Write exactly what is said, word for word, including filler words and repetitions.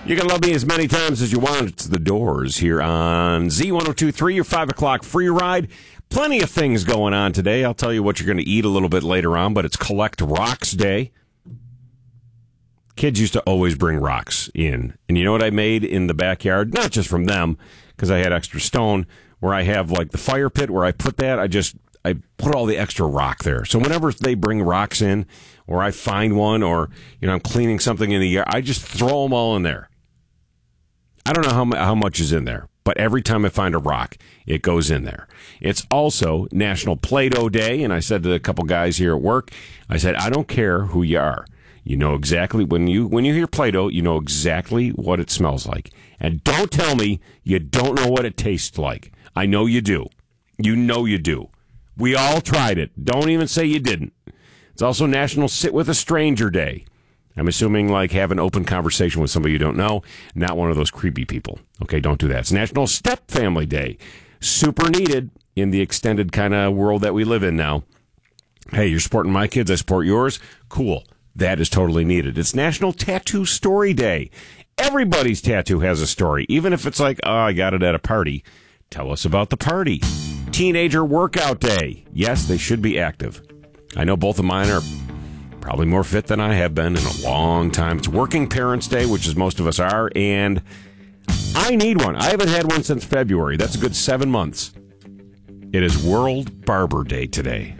You can love me as many times as you want. It's The Doors here on Z ten twenty-three, your five o'clock free ride. Plenty of things going on today. I'll tell you what you're going to eat a little bit later on, but it's Collect Rocks Day. Kids used to always bring rocks in. And you know what I made in the backyard? Not just from them, because I had extra stone, where I have like the fire pit where I put that. I just, I put all the extra rock there. So whenever they bring rocks in, or I find one, or, you know, I'm cleaning something in the yard, I just throw them all in there. I don't know how, how much is in there, but every time I find a rock, it goes in there. It's also National Play-Doh Day, and I said to a couple guys here at work, I said, I don't care who you are. You know exactly, when you when you hear Play-Doh, you know exactly what it smells like. And don't tell me you don't know what it tastes like. I know you do. You know you do. We all tried it. Don't even say you didn't. It's also National Sit with a Stranger Day. I'm assuming like have an open conversation with somebody you don't know, not one of those creepy people. Okay, don't do that. It's National Step Family Day. Super needed in the extended kind of world that we live in now. Hey, you're supporting my kids, I support yours. Cool. That is totally needed. It's National Tattoo Story Day. Everybody's tattoo has a story, even if it's like, oh, I got it at a party. Tell us about the party. Teenager Workout Day. Yes, they should be active. I know both of mine are probably more fit than I have been in a long time. It's Working Parents Day, which is most of us are, and I need one. I haven't had one since February. That's a good seven months. It is World Barber Day today.